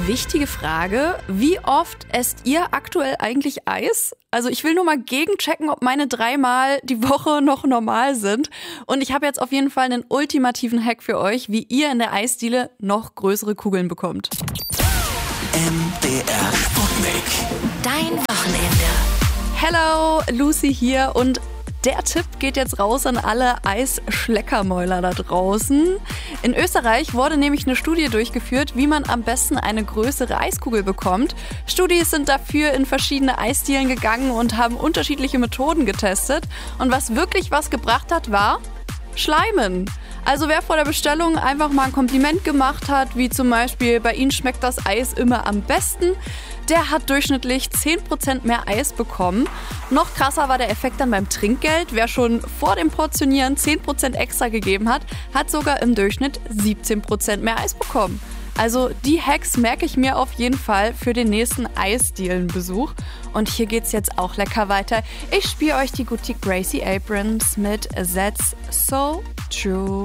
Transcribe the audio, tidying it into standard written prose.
Wichtige Frage, wie oft esst ihr aktuell eigentlich Eis? Also ich will nur mal gegenchecken, ob meine 3-mal die Woche noch normal sind. Und ich habe jetzt auf jeden Fall einen ultimativen Hack für euch, wie ihr in der Eisdiele noch größere Kugeln bekommt. MDR Sputnik. Dein Wochenende. Hello, Lucy hier und der Tipp geht jetzt raus an alle Eisschleckermäuler da draußen. In Österreich wurde nämlich eine Studie durchgeführt, wie man am besten eine größere Eiskugel bekommt. Studis sind dafür in verschiedene Eisdielen gegangen und haben unterschiedliche Methoden getestet. Und was wirklich was gebracht hat, war Schleimen. Also wer vor der Bestellung einfach mal ein Kompliment gemacht hat, wie zum Beispiel, bei Ihnen schmeckt das Eis immer am besten, der hat durchschnittlich 10% mehr Eis bekommen. Noch krasser war der Effekt dann beim Trinkgeld. Wer schon vor dem Portionieren 10% extra gegeben hat, hat sogar im Durchschnitt 17% mehr Eis bekommen. Also die Hacks merke ich mir auf jeden Fall für den nächsten Eisdielenbesuch. Und hier geht's jetzt auch lecker weiter. Ich spiele euch die gute Gracie Abrams mit That's So True.